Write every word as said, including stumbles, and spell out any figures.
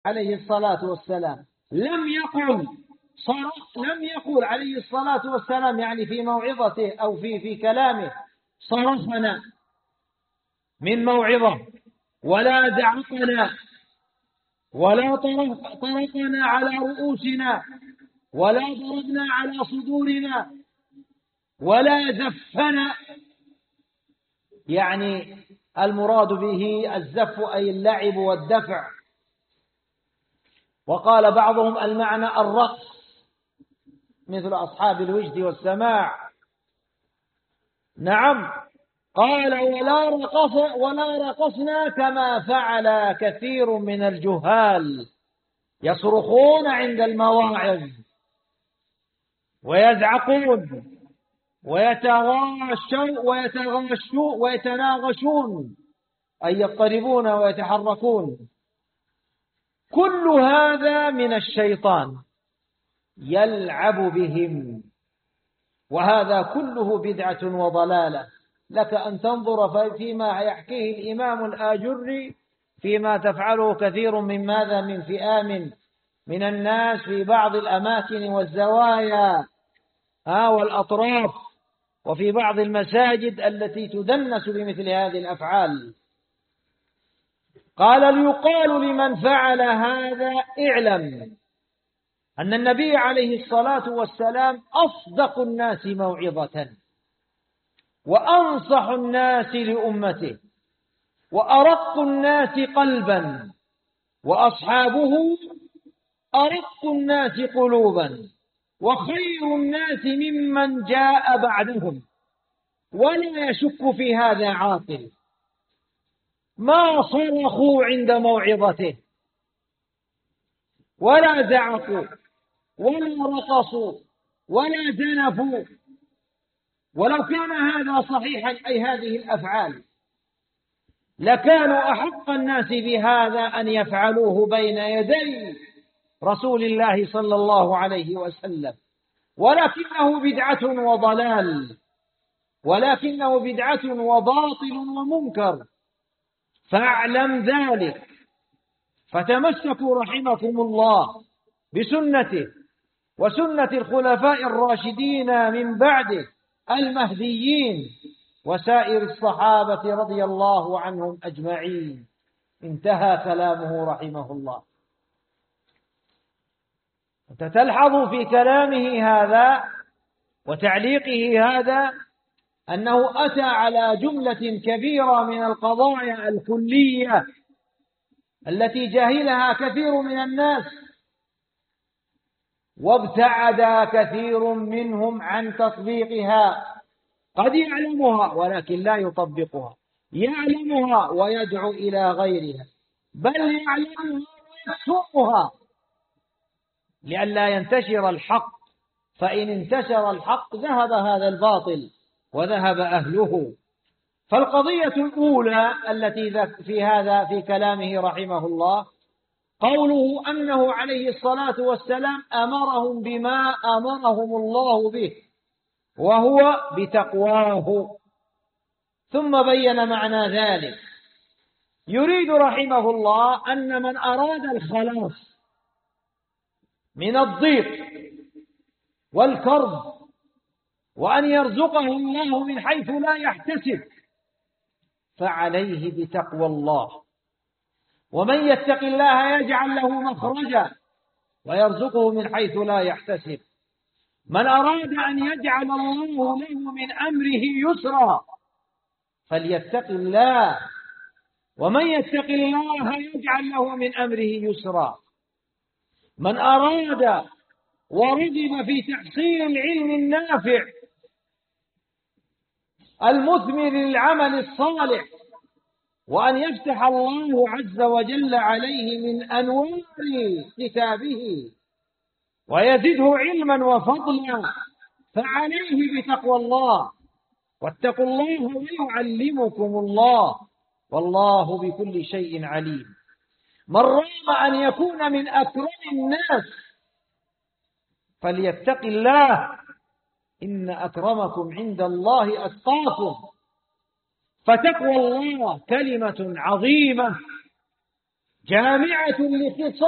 عليه الصلاة والسلام لم يقل لم يقل عليه الصلاة والسلام يعني في موعظته أو في في كلامه صرفنا من موعظة ولا دعقنا ولا طرقنا على رؤوسنا ولا ضربنا على صدورنا ولا زفنا، يعني المراد به الزف أي اللعب والدفع. وقال بعضهم المعنى الرقص مثل أصحاب الوجد والسماع. نعم، قال ولا رقص ولا رقصنا كما فعل كثير من الجهال، يصرخون عند المواعظ ويزعقون ويتغاشون ويتغاشون ويتناغشون أي يضطربون ويتحركون. كل هذا من الشيطان يلعب بهم، وهذا كله بدعة وضلالة. لك أن تنظر فيما يحكيه الإمام الآجري فيما تفعله كثير من ماذا من فئام من الناس في بعض الأماكن والزوايا ها والأطراف وفي بعض المساجد التي تدنس بمثل هذه الأفعال. قال ليقال لمن فعل هذا اعلم أن النبي عليه الصلاة والسلام أصدق الناس موعظة وأنصح الناس لأمته وأرق الناس قلبا، وأصحابه أرق الناس قلوبا وخير الناس ممن جاء بعدهم، ولا يشك في هذا عاقل. ما صرخوا عند موعظته ولا زعقوا ولا رقصوا ولا زنفوا، ولو كان هذا صحيحا أي هذه الأفعال لكانوا أحق الناس بهذا أن يفعلوه بين يدي رسول الله صلى الله عليه وسلم، ولكنه بدعة وضلال، ولكنه بدعة وباطل ومنكر، فاعلم ذلك. فتمسكوا رحمكم الله بسنته وسنة الخلفاء الراشدين من بعده المهديين وسائر الصحابة رضي الله عنهم أجمعين. انتهى كلامه رحمه الله. تلحظ في كلامه هذا وتعليقه هذا أنه أتى على جملة كبيرة من القضايا الكلية التي جهلها كثير من الناس وابتعد كثير منهم عن تطبيقها. قد يعلمها ولكن لا يطبقها، يعلمها ويدعو إلى غيرها، بل يعلمها ويكتمها لئلا ينتشر الحق، فإن انتشر الحق ذهب هذا الباطل وذهب أهله. فالقضية الأولى التي في هذا في كلامه رحمه الله قوله أنه عليه الصلاة والسلام أمرهم بما أمرهم الله به وهو بتقواه، ثم بين معنى ذلك. يريد رحمه الله أن من أراد الخلاص من الضيق والكرب وأن يرزقه الله من حيث لا يحتسب فعليه بتقوى الله، ومن يتق الله يجعل له مخرجا ويرزقه من حيث لا يحتسب. من أراد أن يجعل الله له من أمره يسرا فليتق الله، ومن يتق الله يجعل له من أمره يسرا. من أراد ورغب في تحصيل العلم النافع المثمر للعمل الصالح وأن يفتح الله عز وجل عليه من أنوار كتابه ويزده علما وفضلا فعليه بتقوى الله، واتقوا الله ويعلمكم الله والله بكل شيء عليم. من رام أن يكون من أكرم الناس فليتق الله، إن أكرمكم عند الله أتقاكم. فتقوى الله كلمة عظيمة جامعة لخصال